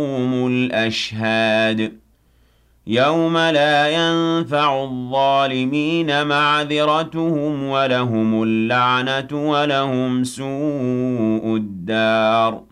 الْأَشْهَادُ يَوْمَ لَا يَنفَعُ الظَّالِمِينَ مَعْذِرَتُهُمْ وَلَهُمُ اللَّعْنَةُ وَلَهُمْ سُوءُ الدَّارِ